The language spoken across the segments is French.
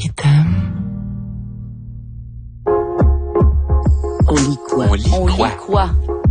qui t'aime. On lit quoi? On lit quoi?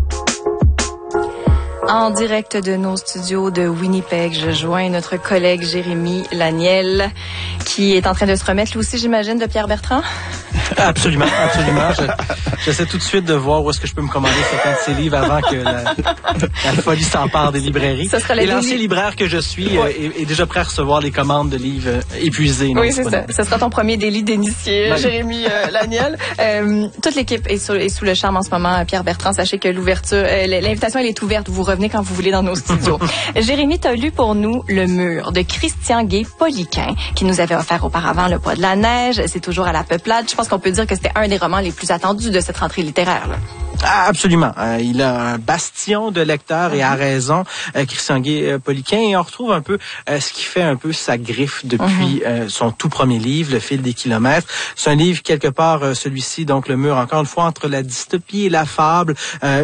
En direct de nos studios de Winnipeg, je joins notre collègue Jérémy Laniel, qui est en train de se remettre, lui aussi, j'imagine, de Pierre Bertrand. Absolument, absolument. J'essaie tout de suite de voir où est-ce que je peux me commander certains de ces livres avant que la folie s'empare des librairies. Et l'ancien libraire que je suis est déjà prêt à recevoir les commandes de livres épuisés. Oui, c'est ça. Ce sera ton premier délit d'initié, Jérémy Laniel. Toute l'équipe est sous le charme en ce moment. Pierre Bertrand, sachez que l'invitation, elle est ouverte. Vous revenez quand vous voulez dans nos studios. Jérémy, tu as lu pour nous Le Mur de Christian Gay-Poliquin, qui nous avait offert auparavant Le Poids de la neige. C'est toujours à la peuplade. Je pense qu'on peut dire que c'était un des romans les plus attendus de cette rentrée littéraire, là. Absolument. Il a un bastion de lecteurs et a raison, Christian Gay-Poliquin. Et on retrouve un peu ce qui fait un peu sa griffe depuis son tout premier livre, Le fil des kilomètres. C'est un livre, quelque part, celui-ci, donc Le Mur, encore une fois, entre la dystopie et la fable.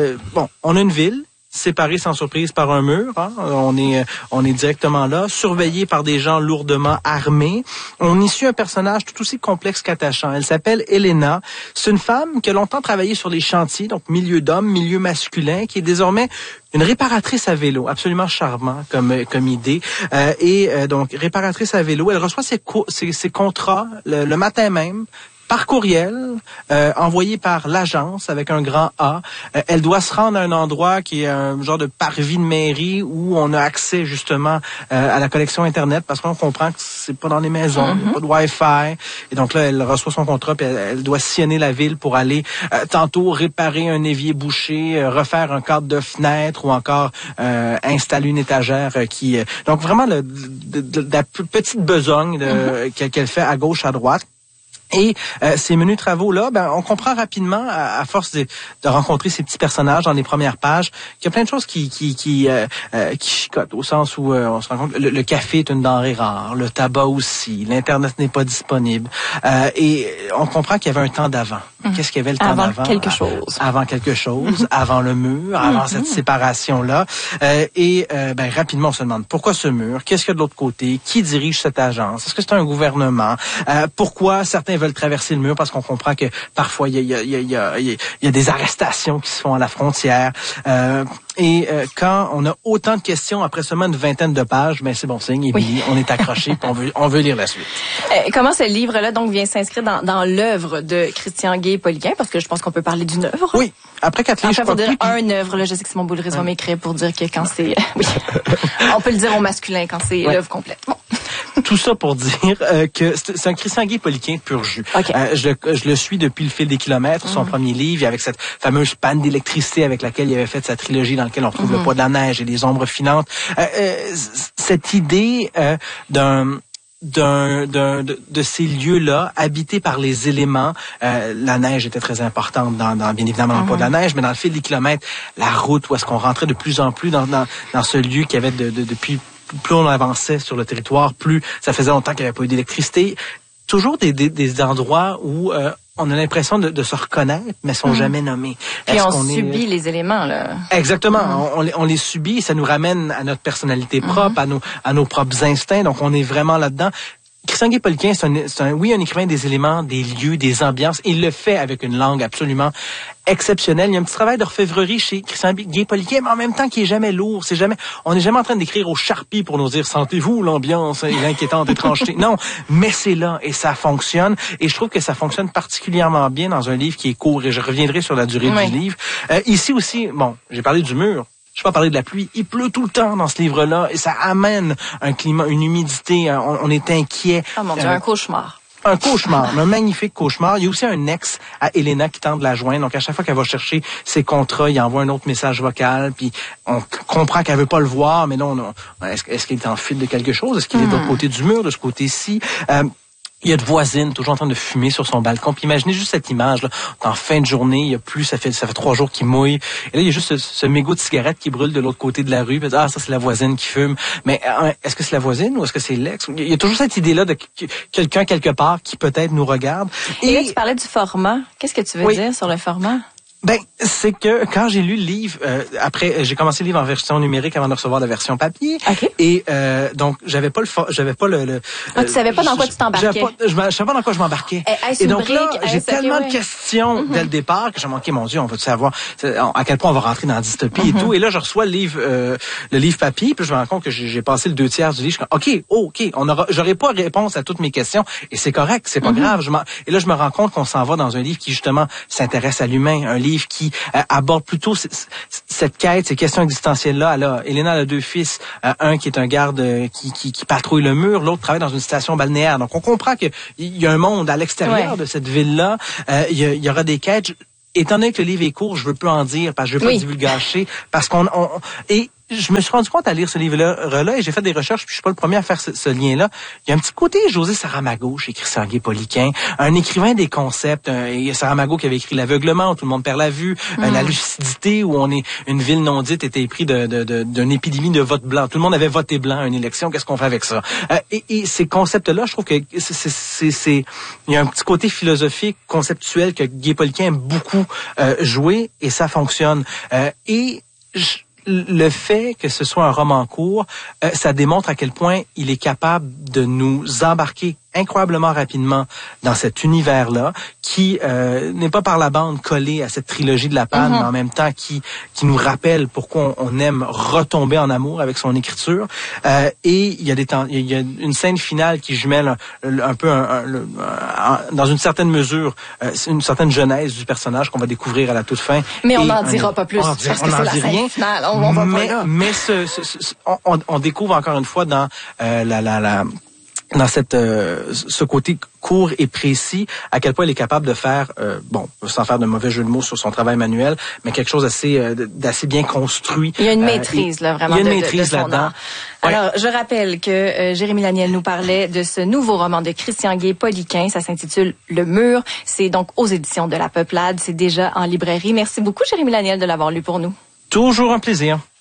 On a une ville séparé sans surprise par un mur, hein. On est directement là, surveillé par des gens lourdement armés. On y suit un personnage tout aussi complexe qu'attachant. Elle s'appelle Elena. C'est une femme qui a longtemps travaillé sur les chantiers, donc milieu d'hommes, milieu masculin, qui est désormais une réparatrice à vélo, absolument charmant comme idée. Donc réparatrice à vélo, elle reçoit ses contrats le matin même, par courriel, envoyé par l'agence avec un grand A. Elle doit se rendre à un endroit qui est un genre de parvis de mairie où on a accès justement à la connexion Internet, parce qu'on comprend que c'est pas dans les maisons, il n'y a pas de Wi-Fi. Et donc là, elle reçoit son contrat, puis elle doit sillonner la ville pour aller tantôt réparer un évier bouché, refaire un cadre de fenêtre ou encore installer une étagère donc vraiment la petite besogne qu'elle fait à gauche, à droite. Et ces menus travaux-là, on comprend rapidement, à force de rencontrer ces petits personnages dans les premières pages, qu'il y a plein de choses qui chicotent, au sens où on se rend compte le café est une denrée rare, le tabac aussi, l'Internet n'est pas disponible. Et on comprend qu'il y avait un temps d'avant. Qu'est-ce qu'il y avait le temps d'avant? Avant quelque chose, avant le mur, avant cette séparation-là. Rapidement, on se demande pourquoi ce mur? Qu'est-ce qu'il y a de l'autre côté? Qui dirige cette agence? Est-ce que c'est un gouvernement? Pourquoi certains veulent traverser le mur? Parce qu'on comprend que parfois il y a des arrestations qui se font à la frontière. Quand on a autant de questions après seulement une vingtaine de pages, c'est bon signe. On est accroché, puis on veut lire la suite. Comment ce livre-là donc vient s'inscrire dans l'œuvre de Christian Gay-Poliquin? Parce que je pense qu'on peut parler d'une œuvre. Oui. Après 4 livres, je crois dire un œuvre, là, je sais que Simon Boulris va m'écrire pour dire que quand c'est... oui. On peut le dire au masculin quand c'est l'œuvre complète. Bon. Tout ça pour dire que c'est un Christian Gay-Poliquin pur jus. Okay. Je le suis depuis Le fil des kilomètres, son premier livre, avec cette fameuse panne d'électricité avec laquelle il avait fait sa trilogie dans laquelle on retrouve Le Poids de la neige et Les ombres filantes. Cette idée de ces lieux-là, habités par les éléments. La neige était très importante dans bien évidemment Le Poids de la neige, mais dans Le fil des kilomètres, la route où est-ce qu'on rentrait de plus en plus dans ce lieu qui avait depuis plus on avançait sur le territoire, plus ça faisait longtemps qu'il n'y avait pas eu d'électricité. Toujours des endroits où on a l'impression de se reconnaître, mais sont jamais nommés. Puis on subit les éléments, là. Exactement. On les subit, ça nous ramène à notre personnalité propre, à nos propres instincts. Donc on est vraiment là-dedans. Christian Gay-Poliquin, c'est un écrivain des éléments, des lieux, des ambiances. Il le fait avec une langue absolument exceptionnelle. Il y a un petit travail d'orfèvrerie chez Christian Gay-Poliquin, mais en même temps qui est jamais lourd. On n'est jamais en train d'écrire au Sharpie pour nous dire sentez-vous l'ambiance et l'inquiétante étrangeté. Non, mais c'est là et ça fonctionne. Et je trouve que ça fonctionne particulièrement bien dans un livre qui est court. Et je reviendrai sur la durée du livre. Ici aussi, j'ai parlé du mur. Je vais pas parler de la pluie. Il pleut tout le temps dans ce livre-là et ça amène un climat, une humidité. On est inquiet. Oh mon Dieu, un cauchemar. Un cauchemar, un magnifique cauchemar. Il y a aussi un ex à Elena qui tente de la joindre. Donc, à chaque fois qu'elle va chercher ses contrats, il envoie un autre message vocal. Puis, on comprend qu'elle veut pas le voir. Mais non, est-ce qu'il est en fuite de quelque chose? Est-ce qu'il est de l'autre côté du mur, de ce côté-ci? Il y a une voisine toujours en train de fumer sur son balcon. Puis imaginez juste cette image là, en fin de journée, il y a plus, ça fait 3 jours qu'il mouille. Et là, il y a juste ce mégot de cigarette qui brûle de l'autre côté de la rue. Puis, ça c'est la voisine qui fume. Mais est-ce que c'est la voisine ou est-ce que c'est l'ex? Il y a toujours cette idée-là de quelqu'un quelque part qui peut-être nous regarde. Et là, tu parlais du format. Qu'est-ce que tu veux dire sur le format? Ben, c'est que quand j'ai lu le livre, après j'ai commencé le livre en version numérique avant de recevoir la version papier. Okay. Et donc j'avais pas le tu savais pas dans quoi tu t'embarquais. Je savais pas dans quoi je m'embarquais. Et donc là, j'ai tellement de questions dès le départ que j'ai manqué, mon Dieu, on va savoir à quel point on va rentrer dans la dystopie et tout. Et là, je reçois le livre papier, puis je me rends compte que j'ai passé le 2/3 du livre. Je suis OK, j'aurai pas réponse à toutes mes questions et c'est correct, c'est pas grave. Et là, je me rends compte qu'on s'en va dans un livre qui justement s'intéresse à l'humain, un livre qui aborde plutôt cette quête, ces questions existentielles-là. Alors, Elena a 2 fils, un qui est un garde qui patrouille le mur, l'autre travaille dans une station balnéaire. Donc, on comprend qu'il y a un monde à l'extérieur de cette ville-là. Il y aura des quêtes. Étant donné que le livre est court, je veux pas en dire, parce que je veux pas divulgacher, parce et je me suis rendu compte à lire ce livre-là et j'ai fait des recherches, puis je suis pas le premier à faire ce lien-là. Il y a un petit côté José Saramago chez Christian Guay-Poliquin, un écrivain des concepts. Et Saramago qui avait écrit L'aveuglement, où tout le monde perd la vue, La lucidité, où on est une ville non dite était pris d'une épidémie de vote blanc. Tout le monde avait voté blanc à une élection. Qu'est-ce qu'on fait avec ça? Et ces concepts-là, je trouve que il y a un petit côté philosophique, conceptuel que Guay-Poliquin aime beaucoup jouer et ça fonctionne. Le fait que ce soit un roman court, ça démontre à quel point il est capable de nous embarquer incroyablement rapidement dans cet univers-là, qui n'est pas par la bande collé à cette trilogie de la panne, mais en même temps qui nous rappelle pourquoi on aime retomber en amour avec son écriture. Et il y a une scène finale qui jumelle un peu dans une certaine mesure une certaine genèse du personnage qu'on va découvrir à la toute fin. Mais on n'en dira pas plus parce que c'est la scène finale. On va pas là. Mais on découvre encore une fois dans dans ce côté court et précis, à quel point il est capable de faire, sans faire de mauvais jeu de mots sur son travail manuel, mais quelque chose d'assez bien construit. Il y a une maîtrise, là, vraiment. Il y a une maîtrise là-dedans. Alors, je rappelle que Jérémy Laniel nous parlait de ce nouveau roman de Christian Guay-Poliquin. Ça s'intitule Le Mur. C'est donc aux éditions de La Peuplade. C'est déjà en librairie. Merci beaucoup, Jérémy Laniel, de l'avoir lu pour nous. Toujours un plaisir.